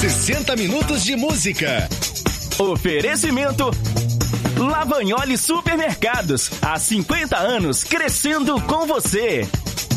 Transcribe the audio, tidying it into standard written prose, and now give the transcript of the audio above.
60 minutos de música. Oferecimento Lavagnoli Supermercados. Há 50 anos crescendo com você.